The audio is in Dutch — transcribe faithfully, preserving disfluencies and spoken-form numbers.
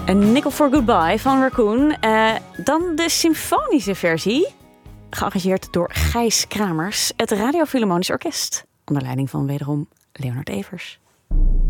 Een Nickel for Goodbye van Raccoon. Uh, dan de symfonische versie, gearrangeerd door Gijs Kramers. Het Radio Philharmonisch Orkest, onder leiding van wederom Leonard Evers.